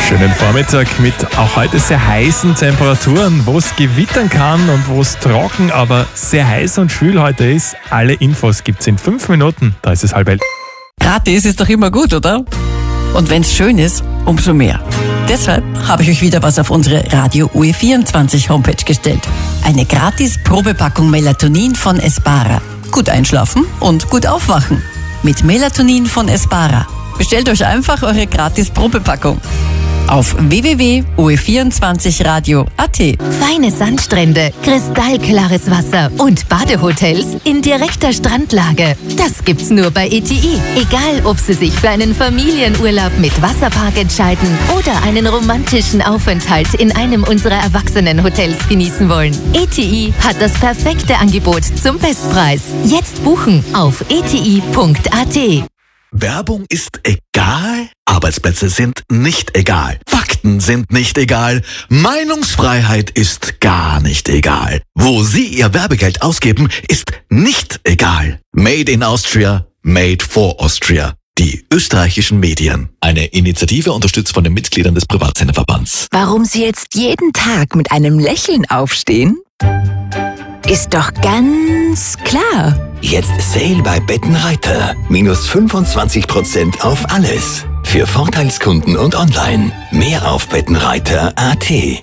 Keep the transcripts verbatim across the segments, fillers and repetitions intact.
Schönen Vormittag mit auch heute sehr heißen Temperaturen, wo es gewittern kann und wo es trocken, aber sehr heiß und schwül heute ist. Alle Infos gibt's in fünf Minuten, da ist es halb elf. Gratis ist doch immer gut, oder? Und wenn's schön ist, umso mehr. Deshalb habe ich euch wieder was auf unsere Radio U E vierundzwanzig Homepage gestellt. Eine gratis Probepackung Melatonin von Espara. Gut einschlafen und gut aufwachen. Mit Melatonin von Espara. Bestellt euch einfach eure gratis Probepackung auf w w w punkt u e vierundzwanzig radio punkt a t. Feine Sandstrände, kristallklares Wasser und Badehotels in direkter Strandlage. Das gibt's nur bei E T I. Egal, ob Sie sich für einen Familienurlaub mit Wasserpark entscheiden oder einen romantischen Aufenthalt in einem unserer Erwachsenenhotels genießen wollen. E T I hat das perfekte Angebot zum Bestpreis. Jetzt buchen auf e t i punkt a t. Werbung ist egal, Arbeitsplätze sind nicht egal, Fakten sind nicht egal, Meinungsfreiheit ist gar nicht egal. Wo Sie Ihr Werbegeld ausgeben, ist nicht egal. Made in Austria, made for Austria. Die österreichischen Medien. Eine Initiative unterstützt von den Mitgliedern des Privatsenderverbands. Warum Sie jetzt jeden Tag mit einem Lächeln aufstehen? Ist doch ganz klar. Jetzt Sale bei Bettenreiter. Minus fünfundzwanzig Prozent auf alles. Für Vorteilskunden und online. Mehr auf bettenreiter punkt a t.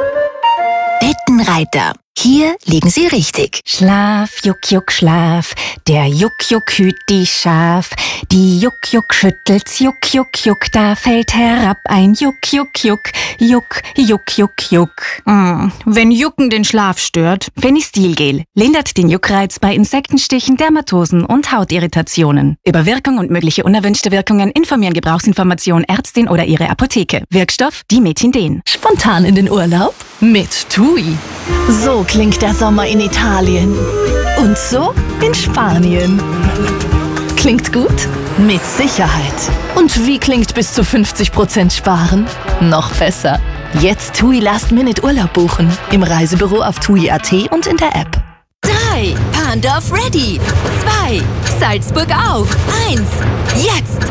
Bettenreiter. Hier liegen Sie richtig. Schlaf, Juck, Juck, Schlaf. Der Juck, Juck hüt die Schaf. Die Juck, Juck schüttelt's, Juck, Juck, Juck. Da fällt herab ein Juck, Juck, Juck. Juck, Juck, Juck, Juck. Mm, wenn Jucken den Schlaf stört. Fenistilgel lindert den Juckreiz bei Insektenstichen, Dermatosen und Hautirritationen. Über Wirkung und mögliche unerwünschte Wirkungen informieren Gebrauchsinformation Ärztin oder Ihre Apotheke. Wirkstoff Dimethinden. Spontan in den Urlaub? Mit TUI. So klingt der Sommer in Italien. Und so in Spanien. Klingt gut? Mit Sicherheit. Und wie klingt bis zu fünfzig Prozent sparen? Noch besser. Jetzt TUI Last Minute Urlaub buchen. Im Reisebüro auf tui punkt a t und in der App. Drei. Pandorf ready. Zwei. Salzburg auf. Eins. Jetzt.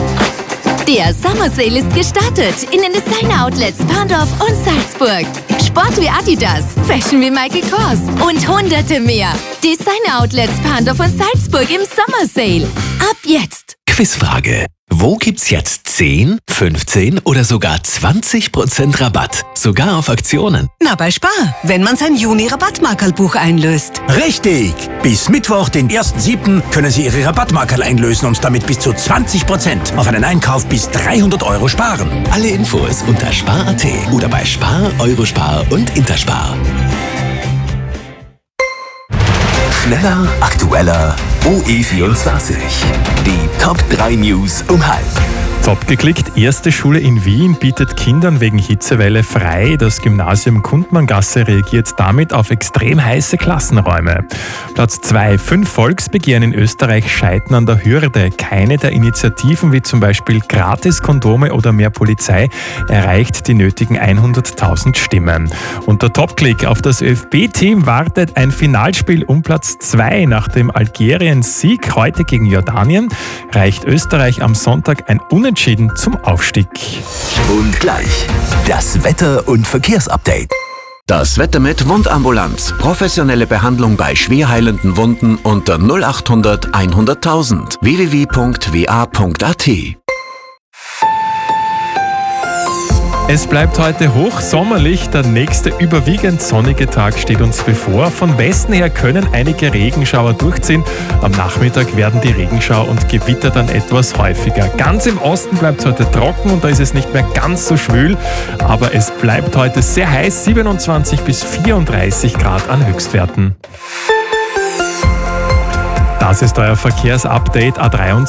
Der Summer Sale ist gestartet in den Designer-Outlets Pandorf und Salzburg. Sport wie Adidas, Fashion wie Michael Kors und hunderte mehr. Designer-Outlets Pandorf und Salzburg im Summer Sale. Ab jetzt. Quizfrage. Wo gibt's jetzt zehn, fünfzehn oder sogar zwanzig Prozent Rabatt? Sogar auf Aktionen. Na, bei Spar, wenn man sein Juni-Rabattmarkerlbuch einlöst. Richtig! Bis Mittwoch, den ersten siebten können Sie Ihre Rabattmarkerl einlösen und damit bis zu zwanzig Prozent auf einen Einkauf bis dreihundert Euro sparen. Alle Infos unter spar punkt a t oder bei Spar, Eurospar und Interspar. Schneller, aktueller, U E vierundzwanzig. Die Top drei News um halb. Top geklickt, erste Schule in Wien bietet Kindern wegen Hitzewelle frei. Das Gymnasium Kundmanngasse reagiert damit auf extrem heiße Klassenräume. Platz zwei. Fünf Volksbegehren in Österreich scheitern an der Hürde. Keine der Initiativen, wie zum Beispiel Gratis-Kondome oder mehr Polizei, erreicht die nötigen hunderttausend Stimmen. Und der Top-Klick auf das ÖFB-Team wartet ein Finalspiel um Platz zwei. Nach dem Algerien-Sieg heute gegen Jordanien reicht Österreich am Sonntag ein Unentschieden zum Aufstieg. Und gleich das Wetter- und Verkehrsupdate. Das Wetter mit Wundambulanz. Professionelle Behandlung bei schwer heilenden Wunden unter null achthundert hunderttausend. w w w punkt w a punkt a t. Es bleibt heute hochsommerlich, der nächste überwiegend sonnige Tag steht uns bevor. Von Westen her können einige Regenschauer durchziehen. Am Nachmittag werden die Regenschauer und Gewitter dann etwas häufiger. Ganz im Osten bleibt es heute trocken und da ist es nicht mehr ganz so schwül. Aber es bleibt heute sehr heiß, siebenundzwanzig bis vierunddreißig Grad an Höchstwerten. Das ist euer Verkehrsupdate A dreiundzwanzig.